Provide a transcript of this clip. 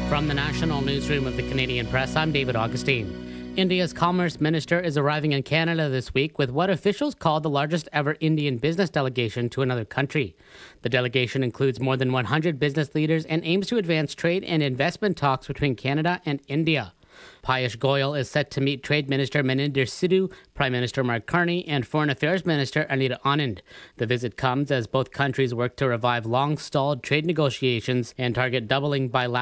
From the national newsroom of the Canadian Press, I'm David Augustine. India's Commerce Minister is arriving in Canada this week with what officials call the largest ever Indian business delegation to another country. The delegation includes more than 100 business leaders and aims to advance trade and investment talks between Canada and India. Piyush Goyal is set to meet Trade Minister Maninder Sidhu, Prime Minister Mark Carney, and Foreign Affairs Minister Anita Anand. The visit comes as both countries work to revive long-stalled trade negotiations and target doubling bilateral